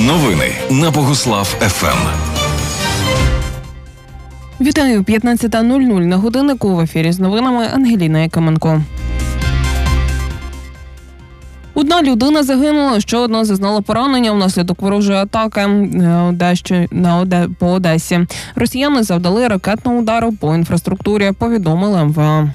Новини на Богуслав ФМ. Вітаю, 15:00 на годиннику. В ефірі з новинами Ангеліна Якименко. Одна людина загинула, ще одна зазнала поранення внаслідок ворожої атаки по Одесі. Росіяни завдали ракетного удару по інфраструктурі, повідомили МВА.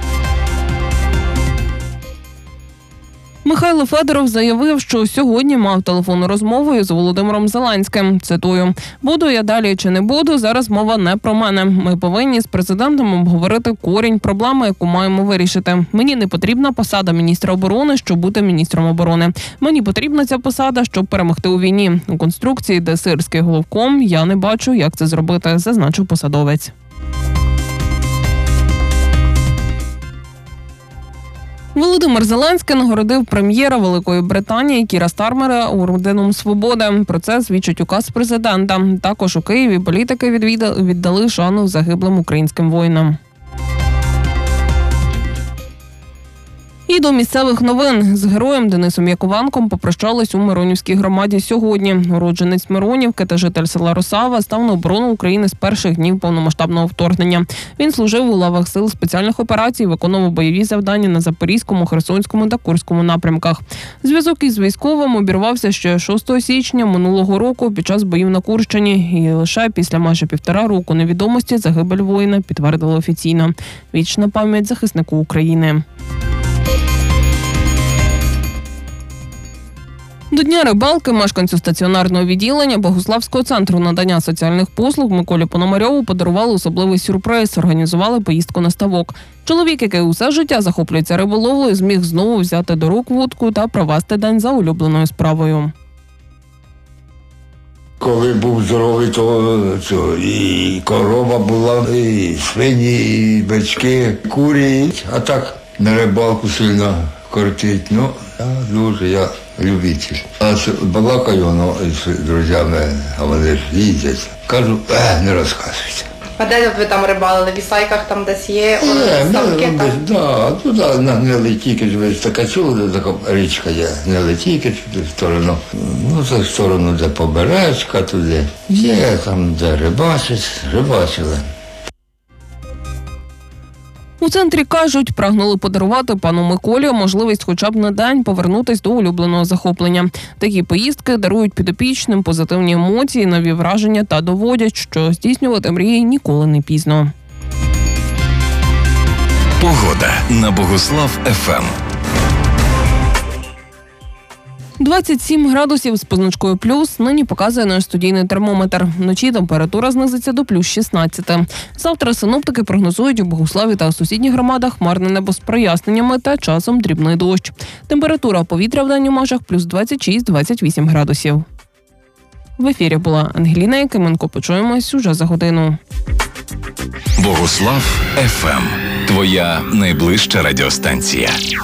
Михайло Федоров заявив, що сьогодні мав телефонну розмову із Володимиром Зеленським. Цитую: «Буду я далі чи не буду, зараз мова не про мене. Ми повинні з президентом обговорити корінь проблеми, яку маємо вирішити. Мені не потрібна посада міністра оборони, щоб бути міністром оборони. Мені потрібна ця посада, щоб перемогти у війні. У конструкції, де сирський головком, я не бачу, як це зробити», – зазначив посадовець. Володимир Зеленський нагородив прем'єра Великої Британії Кіра Стармера орденом Свободи. Про це свідчить указ президента. Також у Києві політики віддали шану загиблим українським воїнам. І до місцевих новин. З героєм Денисом Якованком попрощались у Миронівській громаді сьогодні. Уродженець Миронівки та житель села Росава став на оборону України з перших днів повномасштабного вторгнення. Він служив у лавах сил спеціальних операцій, виконував бойові завдання на Запорізькому, Херсонському та Курському напрямках. Зв'язок із військовим обірвався ще 6 січня минулого року під час боїв на Курщині. І лише після майже 1,5 року невідомості загибель воїна підтвердили офіційно. Вічна пам'ять захиснику України. До Дня рибалки мешканцю стаціонарного відділення Богуславського центру надання соціальних послуг Миколі Пономарьову подарували особливий сюрприз – організували поїздку на ставок. Чоловік, який усе життя захоплюється риболовлею, зміг знову взяти до рук вудку та провести день за улюбленою справою. Коли був здоровий, то і корова була, і свині, і бички, курі, а так на рибалку сильно кортить. Ну, я любитель. А балакаю з друзями, а вони ж їздять. Кажу, не розказуйте. А де ви там рибалили? В Ісайках там десь є ставки? Так, туди не Летійки, ви така чули, така річка є, не Летійки, туди в сторону. Ну, це в сторону, де Побережка, туди. Є там, де рибачили. У центрі кажуть, прагнули подарувати пану Миколі можливість хоча б на день повернутись до улюбленого захоплення. Такі поїздки дарують підопічним позитивні емоції, нові враження та доводять, що здійснювати мрії ніколи не пізно. Погода на Богуслав ФМ. 27 градусів з позначкою плюс нині показує наш студійний термометр. Вночі температура знизиться до плюс 16. Завтра синоптики прогнозують у Богуславі та сусідніх громадах хмарне небо з проясненнями та часом дрібний дощ. Температура повітря в день у межах плюс 26-28 градусів. В ефірі була Ангеліна Якименко. Почуємось уже за годину. Богуслав ФМ. Твоя найближча радіостанція.